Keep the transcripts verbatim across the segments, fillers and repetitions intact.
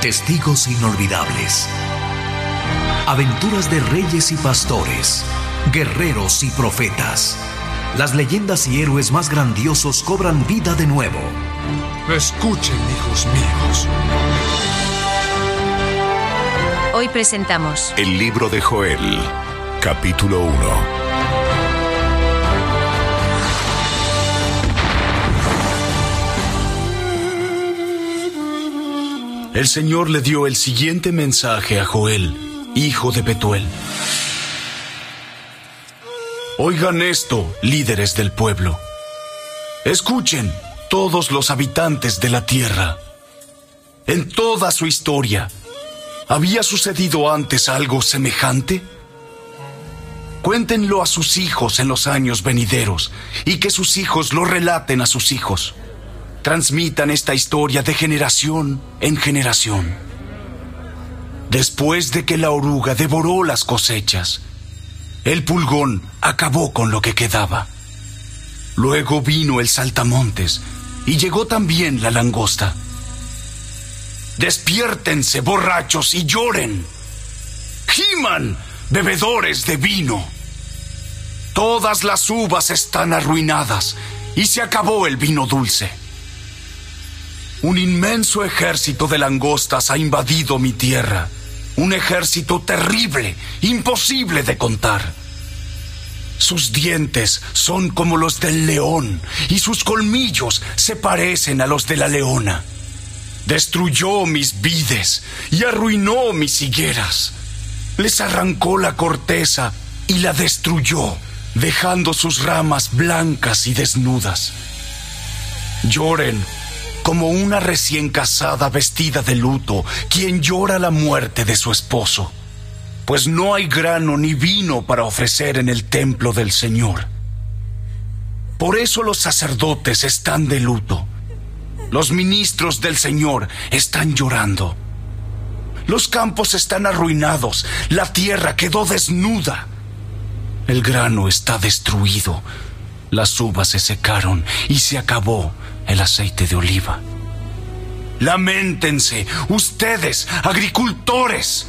Testigos inolvidables. Aventuras de reyes y pastores, guerreros y profetas. Las leyendas y héroes más grandiosos cobran vida de nuevo. Escuchen, hijos míos. Hoy presentamos El libro de Joel, capítulo uno. El Señor le dio el siguiente mensaje a Joel, hijo de Betuel. Oigan esto, líderes del pueblo. Escuchen, todos los habitantes de la tierra. En toda su historia, ¿había sucedido antes algo semejante? Cuéntenlo a sus hijos en los años venideros, y que sus hijos lo relaten a sus hijos. Transmitan esta historia de generación en generación. Después de que la oruga devoró las cosechas, el pulgón acabó con lo que quedaba. Luego vino el saltamontes y llegó también la langosta. Despiértense, borrachos, y lloren. Giman, bebedores de vino. Todas las uvas están arruinadas y se acabó el vino dulce. Un inmenso ejército de langostas ha invadido mi tierra. Un ejército terrible, imposible de contar. Sus dientes son como los del león y sus colmillos se parecen a los de la leona. Destruyó mis vides y arruinó mis higueras. Les arrancó la corteza y la destruyó, dejando sus ramas blancas y desnudas. Lloren como una recién casada vestida de luto, quien llora la muerte de su esposo, pues no hay grano ni vino para ofrecer en el templo del Señor. Por eso los sacerdotes están de luto. Los ministros del Señor están llorando. Los campos están arruinados, la tierra quedó desnuda. El grano está destruido, las uvas se secaron y se acabó el aceite de oliva. Lamentense, ustedes, agricultores.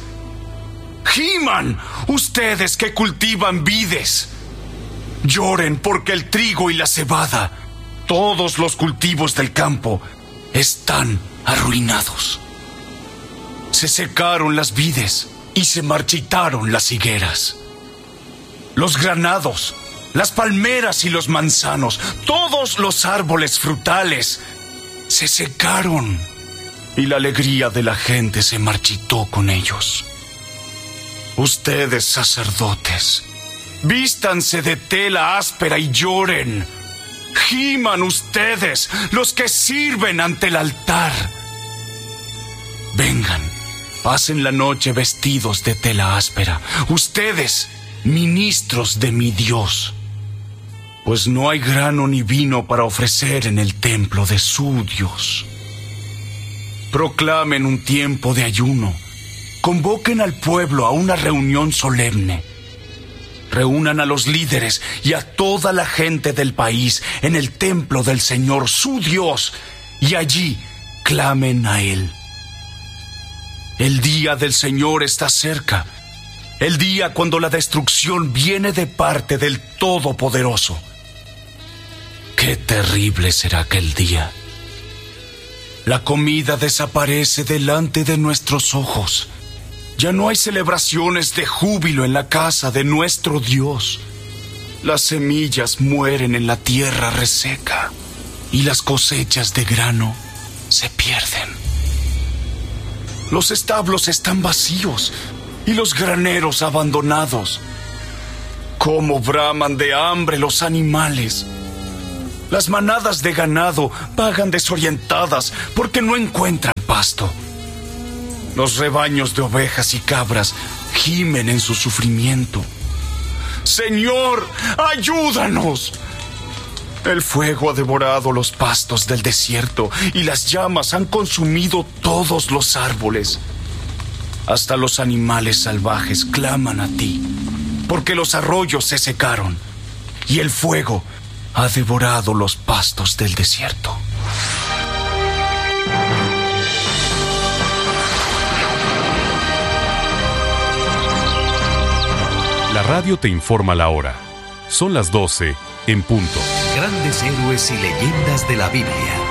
Giman, ustedes que cultivan vides. Lloren porque el trigo y la cebada, todos los cultivos del campo, están arruinados. Se secaron las vides y se marchitaron las higueras. Los granados, las palmeras y los manzanos, todos los árboles frutales, se secaron y la alegría de la gente se marchitó con ellos. Ustedes, sacerdotes, vístanse de tela áspera y lloren. Giman ustedes, los que sirven ante el altar. Vengan, pasen la noche vestidos de tela áspera, ustedes, ministros de mi Dios. Pues no hay grano ni vino para ofrecer en el templo de su Dios. Proclamen un tiempo de ayuno. Convoquen al pueblo a una reunión solemne. Reúnan a los líderes y a toda la gente del país en el templo del Señor, su Dios, y allí clamen a Él. El día del Señor está cerca. El día cuando la destrucción viene de parte del Todopoderoso. ¡Qué terrible será aquel día! La comida desaparece delante de nuestros ojos. Ya no hay celebraciones de júbilo en la casa de nuestro Dios. Las semillas mueren en la tierra reseca y las cosechas de grano se pierden. Los establos están vacíos y los graneros abandonados. Cómo braman de hambre los animales. Las manadas de ganado vagan desorientadas porque no encuentran pasto. Los rebaños de ovejas y cabras gimen en su sufrimiento. ¡Señor, ayúdanos! El fuego ha devorado los pastos del desierto y las llamas han consumido todos los árboles. Hasta los animales salvajes claman a ti, porque los arroyos se secaron y el fuego ha devorado los pastos del desierto. radio te informa la hora. Son las doce en punto. Grandes héroes y leyendas de la Biblia.